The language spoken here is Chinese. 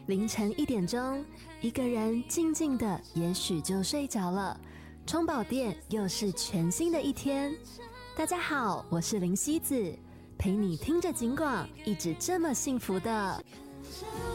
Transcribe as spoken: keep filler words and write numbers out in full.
凌晨一点钟，一个人静静的，也许就睡着了。充饱电，又是全新的一天。大家好，我是林希子，陪你听着警广，一直这么幸福的。